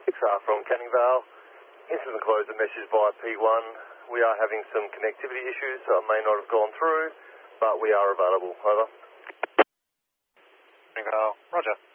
XR from Canning Vale. Instant enclosure message via P1. We are having some connectivity issues, so it may not have gone through, but we are available. Over. Canning Vale, roger.